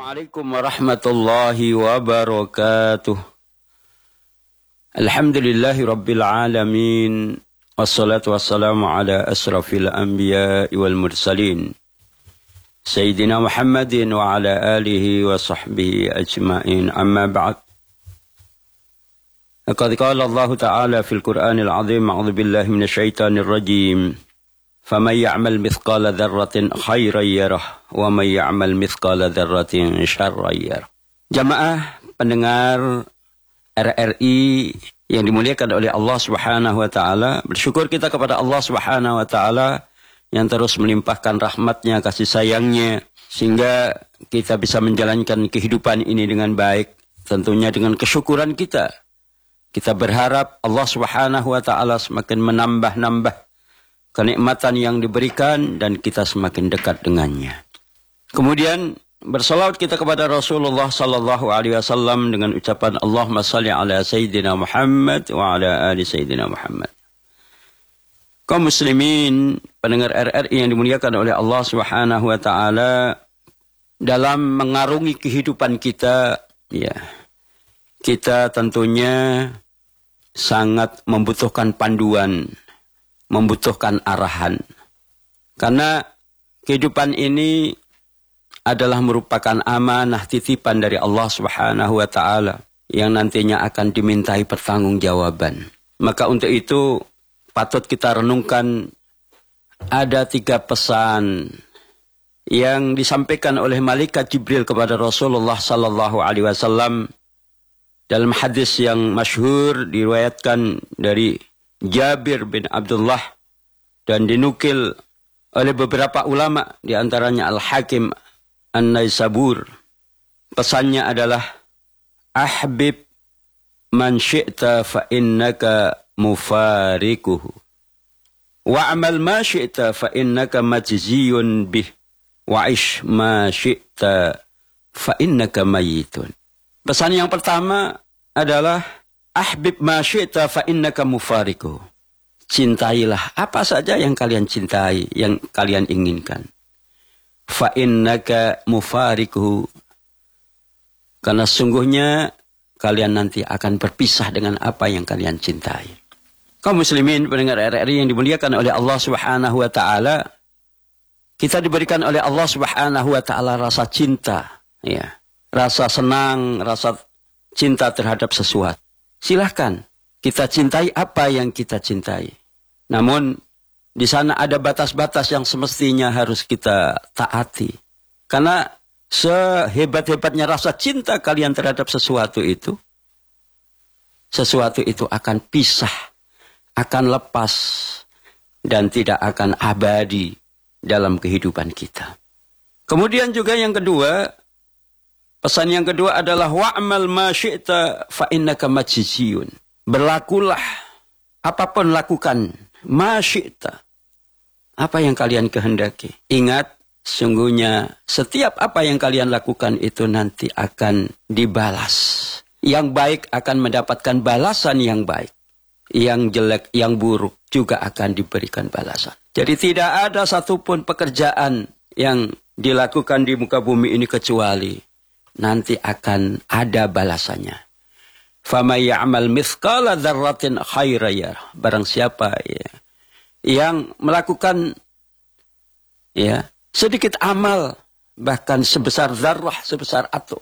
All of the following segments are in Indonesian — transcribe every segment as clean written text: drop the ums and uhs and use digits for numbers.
Assalamualaikum warahmatullahi wabarakatuh. Alhamdulillahi rabbil alamin. Wassalatu wassalamu ala asrafil anbiya wal mursalin. Sayyidina Muhammadin wa ala alihi wa sahbihi ajma'in. Amma ba'd. Laqad qala Allah Ta'ala fil Qur'anil azim. A'udzu billahi minasyaitonir rajim. فَمَنْ يَعْمَلْ مِثْقَالَ ذَرَّةٍ خَيْرًا يَرَهُ وَمَنْ يَعْمَلْ مِثْقَالَ ذَرَّةٍ شَرًّا يَرَهُ. Jamaah pendengar RRI yang dimuliakan oleh Allah Subhanahu wa taala, bersyukur kita kepada Allah Subhanahu wa taala yang terus melimpahkan rahmatnya, kasih sayangnya, sehingga kita bisa menjalankan kehidupan ini dengan baik, tentunya dengan kesyukuran kita. Kita berharap Allah Subhanahu wa taala semakin menambah-nambah kenikmatan yang diberikan dan kita semakin dekat dengannya. Kemudian bersalawat kita kepada Rasulullah sallallahu alaihi wasallam dengan ucapan Allahumma shalli ala sayyidina Muhammad wa ala ali sayyidina Muhammad. Kaum muslimin, pendengar RRI yang dimuliakan oleh Allah Subhanahu wa taala, dalam mengarungi kehidupan kita, ya, kita tentunya sangat membutuhkan panduan, membutuhkan arahan. Karena kehidupan ini adalah merupakan amanah titipan dari Allah Subhanahu wa taala yang nantinya akan dimintai pertanggungjawaban. Maka untuk itu patut kita renungkan ada 3 pesan yang disampaikan oleh malaikat Jibril kepada Rasulullah sallallahu alaihi wasallam dalam hadis yang masyhur diriwayatkan dari Jabir bin Abdullah dan dinukil oleh beberapa ulama, di antaranya Al-Hakim An-Naisabur. Pesannya adalah ahbib man syi'ta fa innaka mufarikuhu wa'amal ma syi'ta fa innaka majziyun bih wa'ish ma syi'ta fa innaka mayitun. Pesan yang pertama adalah ahbib ma syi'ta fa innaka mufariku. Cintailah apa saja yang kalian cintai, yang kalian inginkan. Fa innaka mufariku. Karena sungguhnya kalian nanti akan berpisah dengan apa yang kalian cintai. Kaum muslimin pendengar RRI yang dimuliakan oleh Allah Subhanahu wa taala, kita diberikan oleh Allah Subhanahu wa taala rasa cinta, ya. Rasa senang, rasa cinta terhadap sesuatu. Silahkan kita cintai apa yang kita cintai. Namun di sana ada batas-batas yang semestinya harus kita taati. Karena sehebat-hebatnya rasa cinta kalian terhadap sesuatu itu akan pisah, akan lepas, dan tidak akan abadi dalam kehidupan kita. Kemudian juga yang kedua, pesan yang kedua adalah wa'mal ma syi'ta fa innaka majziyun. Berlakulah, apapun lakukan, ma syi'ta, apa yang kalian kehendaki. Ingat, sungguhnya setiap apa yang kalian lakukan itu nanti akan dibalas. Yang baik akan mendapatkan balasan yang baik. Yang jelek, yang buruk juga akan diberikan balasan. Jadi tidak ada satupun pekerjaan yang dilakukan di muka bumi ini kecuali nanti akan ada balasannya. Faman ya'mal mithqala dzarratin khairan yarah. Barang siapa yang melakukan sedikit amal, bahkan sebesar zarrah, sebesar atom,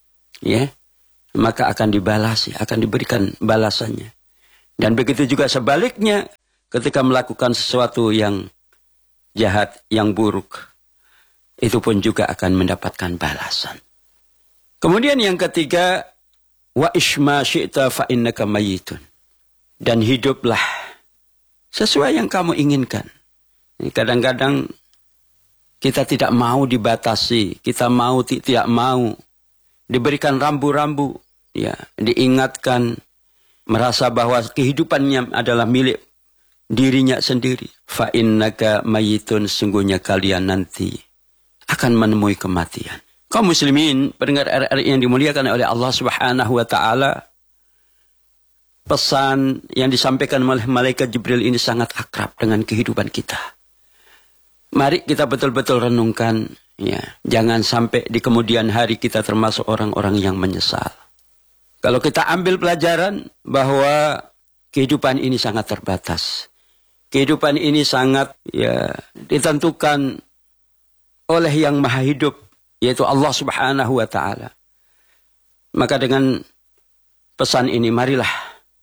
maka akan dibalasi, akan diberikan balasannya. Dan begitu juga sebaliknya, ketika melakukan sesuatu yang jahat, yang buruk, itu pun juga akan mendapatkan balasan. Kemudian yang ketiga, wa ishma syi'ta fa innaka mayitun. Dan hiduplah sesuai yang kamu inginkan. Kadang-kadang kita tidak mau dibatasi, kita tidak mau diberikan rambu-rambu, diingatkan, merasa bahwa kehidupannya adalah milik dirinya sendiri. Fa innaka mayitun, sungguhnya kalian nanti akan menemui kematian. Kaum muslimin, pendengar RRI yang dimuliakan oleh Allah Subhanahu wa taala, pesan yang disampaikan oleh malaikat Jibril ini sangat akrab dengan kehidupan kita. Mari kita betul-betul renungkan, ya, jangan sampai di kemudian hari kita termasuk orang-orang yang menyesal. Kalau kita ambil pelajaran bahwa kehidupan ini sangat terbatas. Kehidupan ini sangat ditentukan oleh yang maha hidup, yaitu Allah Subhanahu wa ta'ala. Maka dengan pesan ini, marilah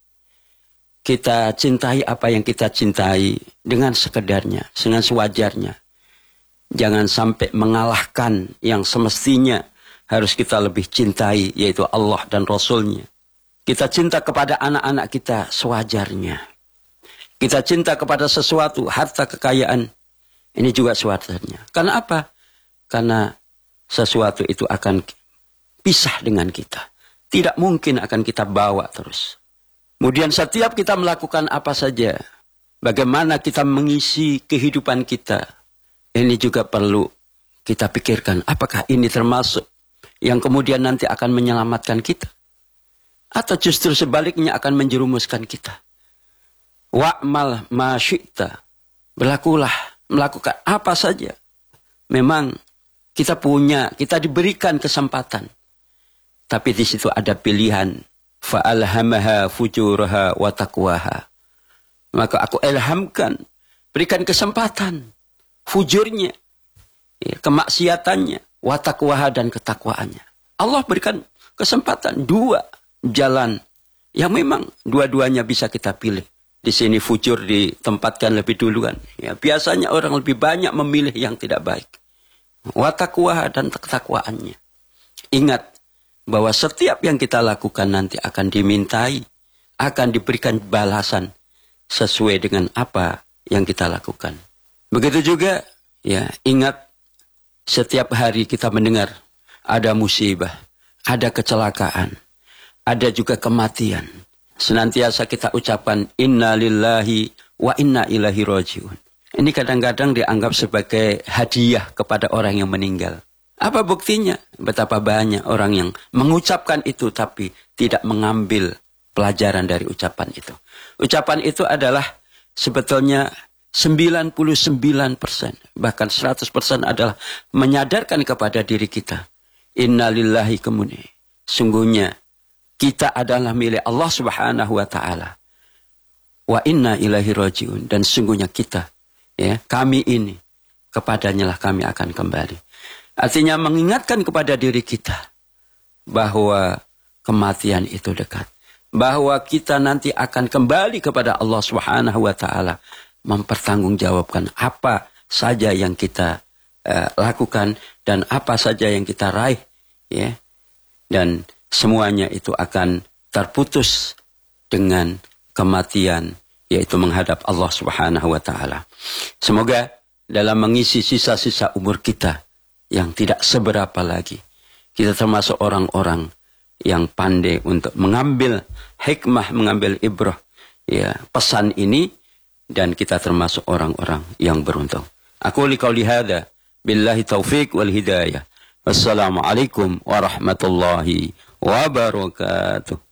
kita cintai apa yang kita cintai dengan sekedarnya, dengan sewajarnya. Jangan sampai mengalahkan yang semestinya harus kita lebih cintai, yaitu Allah dan Rasul-Nya. Kita cinta kepada anak-anak kita sewajarnya. Kita cinta kepada sesuatu, harta, kekayaan, ini juga sewajarnya. Karena apa? Karena sesuatu itu akan pisah dengan kita. Tidak mungkin akan kita bawa terus. Kemudian setiap kita melakukan apa saja, bagaimana kita mengisi kehidupan kita, ini juga perlu kita pikirkan. Apakah ini termasuk yang kemudian nanti akan menyelamatkan kita? Atau justru sebaliknya akan menjerumuskan kita? Wa'mal ma syi'ta. Berlakulah, melakukan apa saja. Memang kita diberikan kesempatan. Tapi di situ ada pilihan. Fa'alhamaha fujuraha wa taqwaha. Maka aku ilhamkan, berikan kesempatan fujurnya, kemaksiatannya, wa taqwaha, dan ketakwaannya. Allah berikan kesempatan dua jalan yang memang dua-duanya bisa kita pilih. Di sini fujur ditempatkan lebih duluan. Ya, biasanya orang lebih banyak memilih yang tidak baik. Wa taqwaha, dan ketakwaannya. Ingat bahwa setiap yang kita lakukan nanti akan dimintai, akan diberikan balasan sesuai dengan apa yang kita lakukan. Begitu juga, ya, ingat setiap hari kita mendengar ada musibah, ada kecelakaan, ada juga kematian. Senantiasa kita ucapkan inna lillahi wa inna ilaihi rajiun. Ini kadang-kadang dianggap sebagai hadiah kepada orang yang meninggal. Apa buktinya? Betapa banyak orang yang mengucapkan itu tapi tidak mengambil pelajaran dari ucapan itu. Ucapan itu adalah sebetulnya 99%, bahkan 100% adalah menyadarkan kepada diri kita. Inna lillahi kemudian. Sungguhnya kita adalah milik Allah Subhanahu wa ta'ala. Wa inna ilaihi rajiun. Dan sungguhnya kita, ya, kami ini, kepadanya lah kami akan kembali. Artinya mengingatkan kepada diri kita bahwa kematian itu dekat. Bahwa kita nanti akan kembali kepada Allah Subhanahu wa ta'ala. Mempertanggungjawabkan apa saja yang kita lakukan dan apa saja yang kita raih, ya. Dan semuanya itu akan terputus dengan kematian, yaitu menghadap Allah Subhanahu wa ta'ala. Semoga dalam mengisi sisa-sisa umur kita yang tidak seberapa lagi, kita termasuk orang-orang yang pandai untuk mengambil hikmah, mengambil ibrah, ya, pesan ini, dan kita termasuk orang-orang yang beruntung. Aku liqauli hadza billahi taufiq wal hidayah. Wassalamualaikum warahmatullahi wabarakatuh.